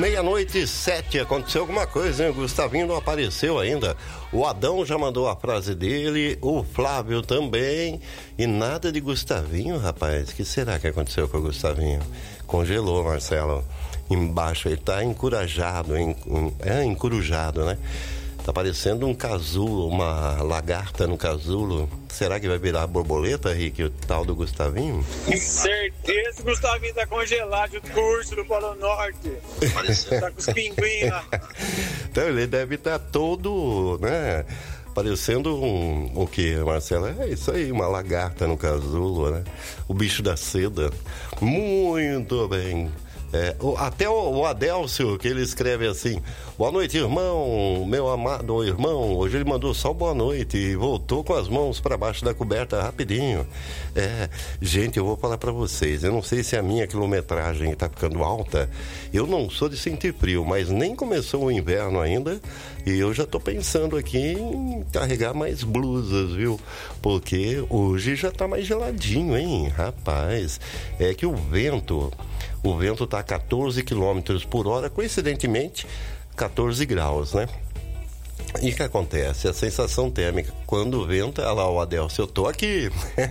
meia-noite e 7, aconteceu alguma coisa, hein? O Gustavinho não apareceu ainda. O Adão já mandou a frase dele, o Flávio também. E nada de Gustavinho, rapaz. O que será que aconteceu com o Gustavinho? Congelou, Marcelo. Embaixo, ele tá encurajado, encurujado, né? Tá parecendo um casulo, uma lagarta no casulo. Será que vai virar borboleta, Rick, o tal do Gustavinho? Certeza que o Gustavinho tá congelado, o curso do Polo Norte. Tá com os pinguins lá. Então ele deve estar todo, né? Parecendo o que, Marcelo? É isso aí, uma lagarta no casulo, né? O bicho da seda. Muito bem. Até o Adélcio, que ele escreve assim: boa noite, irmão, meu amado irmão. Hoje ele mandou só boa noite e voltou com as mãos para baixo da coberta rapidinho. Gente, eu vou falar para vocês, eu não sei se a minha quilometragem está ficando alta. Eu não sou de sentir frio, mas nem começou o inverno ainda e eu já tô pensando aqui em carregar mais blusas, viu? Porque hoje já tá mais geladinho, hein, rapaz. É que o vento tá a 14 km por hora, coincidentemente 14 graus, né? E o que acontece? A sensação térmica, quando venta, olha lá o Adelcio, eu tô aqui.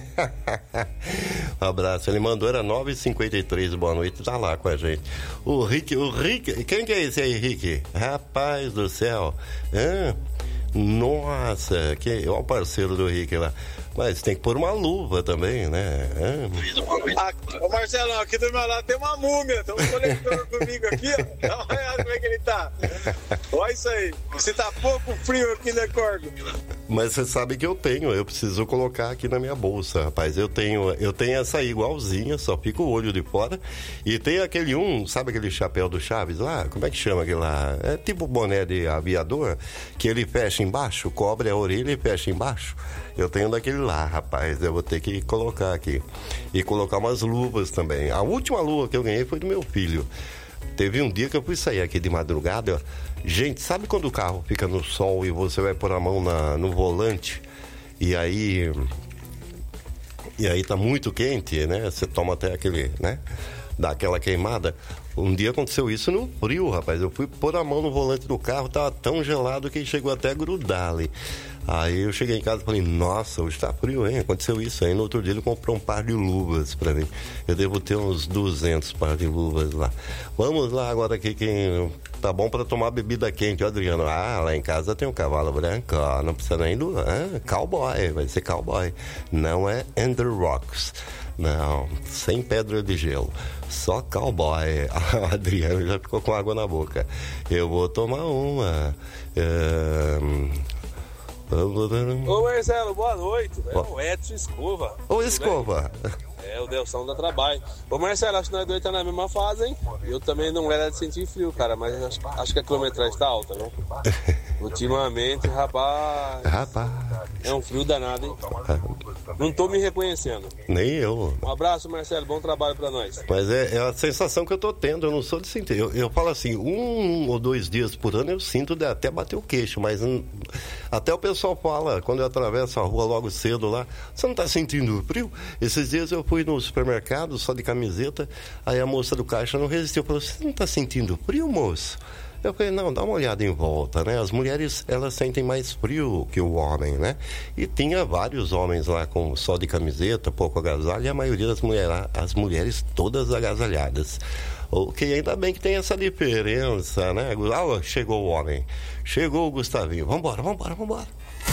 Um abraço, ele mandou, era 9h53, boa noite, tá lá com a gente. O Rick, quem que é esse aí, Rick? Rapaz do céu, nossa, olha o parceiro do Rick lá. Mas tem que pôr uma luva também, né? Ô Marcelão, aqui do meu lado tem uma múmia. Tem um coletor comigo aqui, ó. Dá uma olhada como é que ele tá. Olha isso aí. Você tá pouco frio aqui, né, Corgo? Mas você sabe que eu preciso colocar aqui na minha bolsa, rapaz. Eu tenho essa aí igualzinha, só fica o olho de fora. E tem aquele sabe aquele chapéu do Chaves lá? Como é que chama aquele lá? É tipo boné de aviador, que ele fecha embaixo, cobre a orelha e fecha embaixo. Eu tenho daquele lá, rapaz, eu vou ter que colocar aqui. E colocar umas luvas também. A última luva que eu ganhei foi do meu filho. Teve um dia que eu fui sair aqui de madrugada. Gente, sabe quando o carro fica no sol e você vai pôr a mão no volante? E aí tá muito quente, né? Você toma até aquele, né? Dá aquela queimada. Um dia aconteceu isso no frio, rapaz. Eu fui pôr a mão no volante do carro, tava tão gelado que chegou até a grudar ali. Aí eu cheguei em casa e falei, nossa, hoje tá frio, hein? Aconteceu isso aí. No outro dia ele comprou um par de luvas pra mim. Eu devo ter uns 200 par de luvas lá. Vamos lá agora aqui, quem tá bom pra tomar bebida quente, ó, Adriano. Lá em casa tem um cavalo branco, ó, não precisa nem do... cowboy, vai ser cowboy. Não é Under Rocks. Não, sem pedra de gelo. Só cowboy. O Adriano já ficou com água na boca. Eu vou tomar uma... Ô Marcelo, boa noite. É o Edson Escova. Ô Escova. É, o Delção da Trabalho. Ô Marcelo, acho que nós dois tá na mesma fase, hein? Eu também não era de sentir frio, cara, mas acho que a quilometragem tá alta, não? Ultimamente, rapaz. É um frio danado, hein? Não tô me reconhecendo. Nem eu. Um abraço, Marcelo, bom trabalho pra nós. Mas é a sensação que eu tô tendo, eu não sou de sentir. Eu falo assim, 1 ou 2 dias por ano eu sinto de até bater o queixo, mas até o pessoal fala, quando eu atravesso a rua logo cedo lá, você não tá sentindo frio? Esses dias eu fui no supermercado só de camiseta, aí a moça do caixa não resistiu, falou, você não tá sentindo frio, moço? Eu falei, não, dá uma olhada em volta, né? As mulheres, elas sentem mais frio que o homem, né? E tinha vários homens lá com só de camiseta, pouco agasalho, e a maioria das as mulheres todas agasalhadas. O que ainda bem que tem essa diferença, né? Chegou o homem, chegou o Gustavinho, vambora.